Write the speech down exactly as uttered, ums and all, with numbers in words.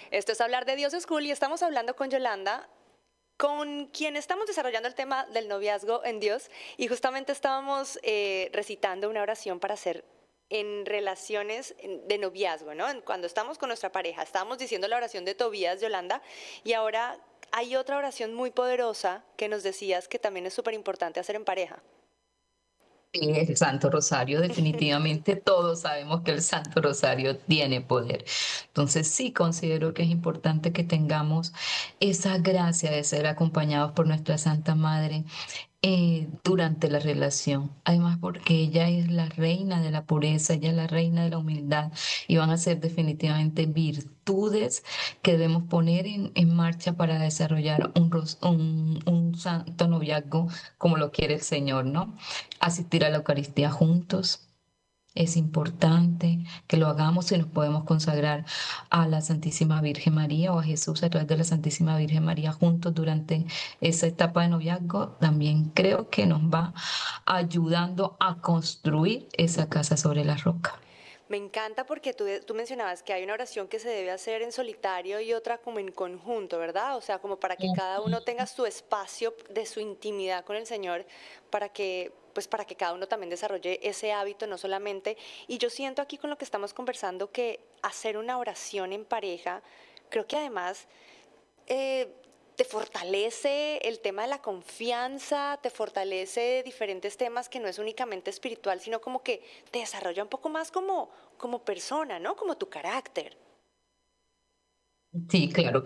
Esto es Hablar de Dios es Cool y estamos hablando con Yolanda, con quien estamos desarrollando el tema del noviazgo en Dios y justamente estábamos eh, recitando una oración para hacer en relaciones en- de noviazgo, ¿no? En- Cuando estamos con nuestra pareja, estábamos diciendo la oración de Tobías, Yolanda, y ahora hay otra oración muy poderosa que nos decías que también es súper importante hacer en pareja. Sí, el Santo Rosario, definitivamente todos sabemos que el Santo Rosario tiene poder. Entonces sí considero que es importante que tengamos esa gracia de ser acompañados por nuestra Santa Madre eh, durante la relación. Además, porque ella es la reina de la pureza, ella es la reina de la humildad y van a ser definitivamente virtudes que debemos poner en, en marcha para desarrollar un, ros- un, un santo noviazgo como lo quiere el Señor, ¿no? Asistir a la Eucaristía juntos. Es importante que lo hagamos y nos podemos consagrar a la Santísima Virgen María o a Jesús a través de la Santísima Virgen María juntos durante esa etapa de noviazgo. También creo que nos va ayudando a construir esa casa sobre la roca. Me encanta porque tú, tú mencionabas que hay una oración que se debe hacer en solitario y otra como en conjunto, ¿verdad? O sea, como para que cada uno tenga su espacio de su intimidad con el Señor, para que, pues para que cada uno también desarrolle ese hábito, no solamente. Y yo siento aquí con lo que estamos conversando que hacer una oración en pareja, creo que además eh, te fortalece el tema de la confianza, te fortalece diferentes temas que no es únicamente espiritual, sino como que te desarrolla un poco más como, como persona, ¿no? Como tu carácter. Sí, claro